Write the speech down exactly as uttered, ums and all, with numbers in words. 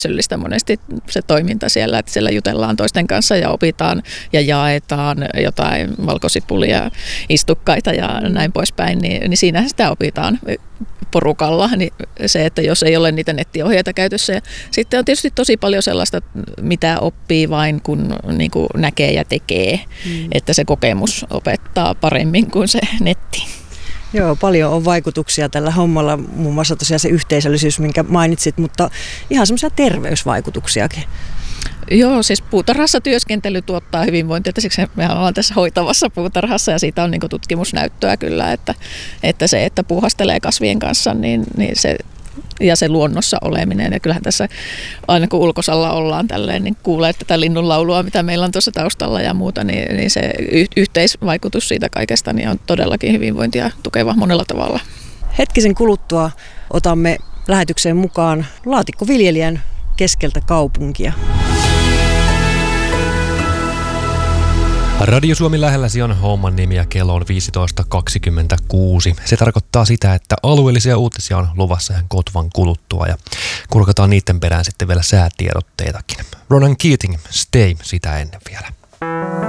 yhteisöllistä monesti se toiminta siellä, että siellä jutellaan toisten kanssa ja opitaan ja jaetaan jotain valkosipulia, istukkaita ja näin poispäin, niin, niin siinähän sitä opitaan porukalla. Niin se, että jos ei ole niitä nettiohjeita käytössä. Ja sitten on tietysti tosi paljon sellaista, mitä oppii vain kun niin kuin näkee ja tekee, mm. että se kokemus opettaa paremmin kuin se netti. Joo, paljon on vaikutuksia tällä hommalla, muun muassa tosiaan se yhteisöllisyys, minkä mainitsit, mutta ihan semmoisia terveysvaikutuksiakin. Joo, siis puutarhassa työskentely tuottaa hyvinvointia, että siksi me ollaan tässä hoitavassa puutarhassa ja siitä on niin kuin tutkimusnäyttöä kyllä, että, että se, että puuhastelee kasvien kanssa niin, niin se, ja se luonnossa oleminen. Ja kyllähän tässä aina kun ulkosalla ollaan tälleen, niin kuulee tätä linnunlaulua, mitä meillä on tuossa taustalla ja muuta, niin, niin se y- yhteisvaikutus siitä kaikesta niin on todellakin hyvinvointia tukeva monella tavalla. Hetkisen kuluttua otamme lähetykseen mukaan laatikkoviljelijän keskeltä kaupunkia. Radio Suomi lähelläsi on homman nimi ja kello on viisitoista kaksikymmentäkuusi. Se tarkoittaa sitä, että alueellisia uutisia on luvassa ihan kotvan kuluttua ja kurkataan niiden perään sitten vielä säätiedotteitakin. Ronan Keating, Stay sitä ennen vielä.